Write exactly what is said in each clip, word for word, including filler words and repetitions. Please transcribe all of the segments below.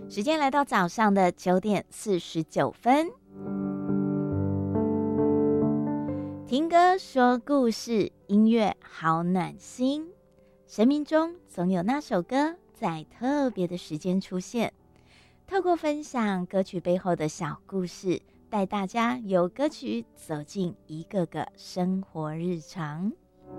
时间来到早上的九点四十九分，听歌说故事，音乐好暖心。生命中总有那首歌在特别的时间出现，透过分享歌曲背后的小故事，带大家由歌曲走进一个个生活日常。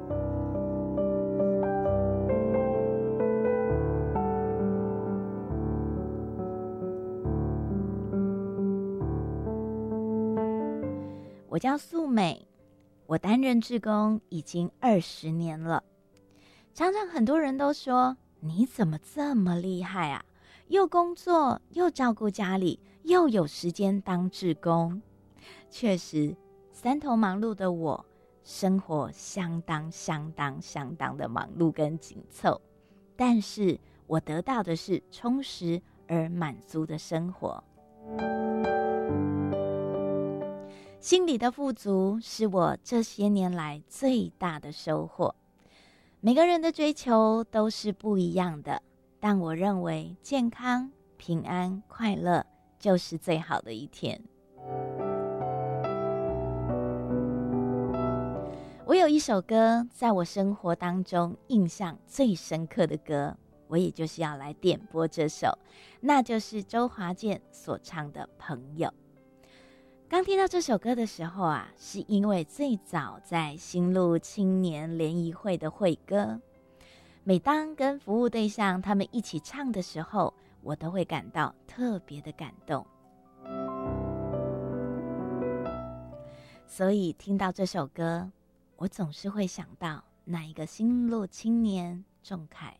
我叫素美，我担任志工已经二十年了。常常很多人都说，你怎么这么厉害啊？又工作，又照顾家里，又有时间当志工。确实，三头忙碌的我，生活相当相当相当的忙碌跟紧凑，但是我得到的是充实而满足的生活。心里的富足是我这些年来最大的收获。每个人的追求都是不一样的，但我认为健康、平安、快乐就是最好的一天。我有一首歌在我生活当中印象最深刻的歌，我也就是要来点播这首，那就是周华健所唱的《朋友》。刚听到这首歌的时候啊，是因为最早在新路青年联谊会的会歌，每当跟服务对象他们一起唱的时候，我都会感到特别的感动。所以听到这首歌，我总是会想到那一个新路青年仲凯。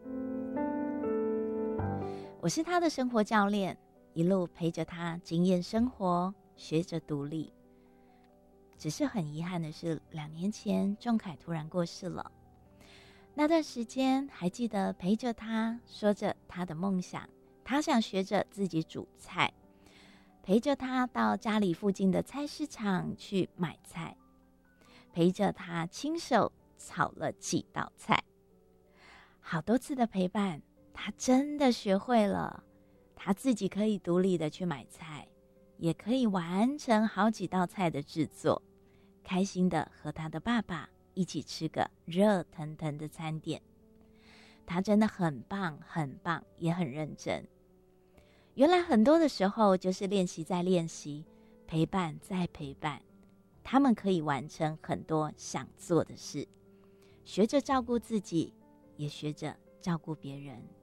我是他的生活教练，一路陪着他经验生活，学着独立。只是很遗憾的是，两年前仲凯突然过世了。那段时间还记得陪着他，说着他的梦想，他想学着自己煮菜，陪着他到家里附近的菜市场去买菜，陪着他亲手炒了几道菜。好多次的陪伴，他真的学会了，他自己可以独立的去买菜，也可以完成好几道菜的制作，开心的和他的爸爸一起吃个热腾腾的餐点。他真的很棒很棒，也很认真。原来很多的时候就是练习再练习，陪伴再陪伴，他们可以完成很多想做的事，学着照顾自己，也学着照顾别人。